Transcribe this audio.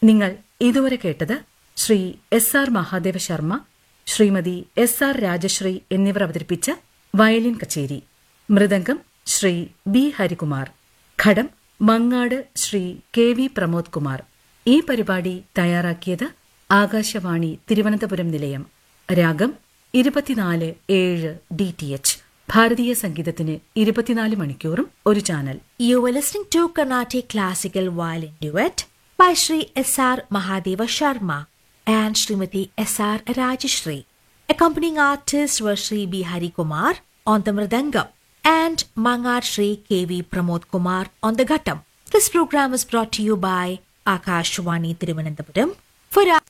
നിങ്ങൾ ഇതുവരെ കേട്ടത് Shri S R Mahadeva Sharma, Shrimati S R Rajashree എന്നിവർ അവതരിപ്പിച്ച വയലിൻ കച്ചേരി. മൃദംഗം ശ്രീ ബി ഹരികുമാർ. ഘടം മങ്ങാട് ശ്രീ കെ വി പ്രമോദ് കുമാർ. ഈ പരിപാടി തയ്യാറാക്കിയത് ആകാശവാണി തിരുവനന്തപുരം നിലയം. രാഗം 24/7 DTH. ഭാരതീയ സംഗീതത്തിന് 24 മണിക്കൂറും ഒരു channel. You were listening to Carnatic Classical Violin Duet by Sri S.R. Mahadeva Sharma and Srimati S.R. Rajashri. Accompanying artists were Sri B. Hari Kumar on the Mridangam and Mangar Sri K.V. Pramod Kumar on the Ghattam. This program was brought to you by Akashwani Thiruvananthapuram for